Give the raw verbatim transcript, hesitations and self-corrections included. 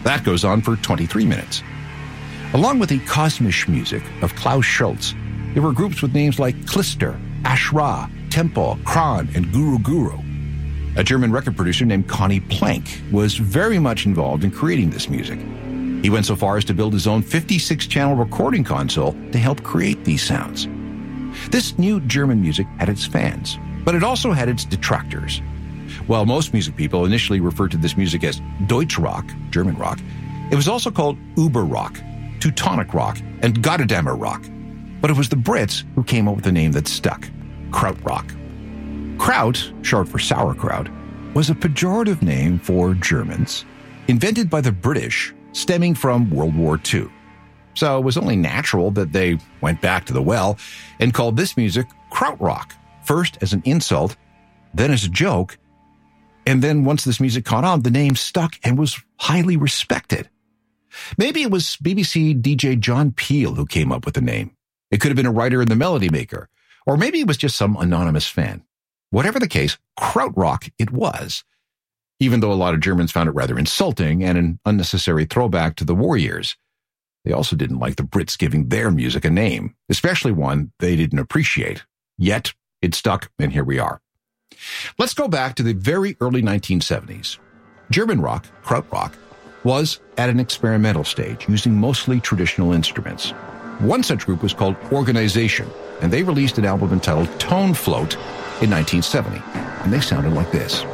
That goes on for twenty-three minutes. Along with the kosmisch music of Klaus Schulze, there were groups with names like Klister, Ashra, Tempo, Kron, and Guru Guru. A German record producer named Conny Plank was very much involved in creating this music. He went so far as to build his own fifty-six channel recording console to help create these sounds. This new German music had its fans, but it also had its detractors. While most music people initially referred to this music as Deutschrock, German rock, it was also called Uberrock, Teutonic rock, and Gotterdammer rock. But it was the Brits who came up with the name that stuck, Krautrock. Kraut, short for sauerkraut, was a pejorative name for Germans, invented by the British, stemming from World War Two. So it was only natural that they went back to the well and called this music Krautrock, first as an insult, then as a joke, and then once this music caught on, the name stuck and was highly respected. Maybe it was B B C D J John Peel who came up with the name. It could have been a writer in The Melody Maker, or maybe it was just some anonymous fan. Whatever the case, Krautrock it was, even though a lot of Germans found it rather insulting and an unnecessary throwback to the war years. They also didn't like the Brits giving their music a name, especially one they didn't appreciate. Yet, it stuck, and here we are. Let's go back to the very early nineteen seventies. German rock, Krautrock, was at an experimental stage, using mostly traditional instruments. One such group was called Organization, and they released an album entitled Tone Float in nineteen seventy, and they sounded like this.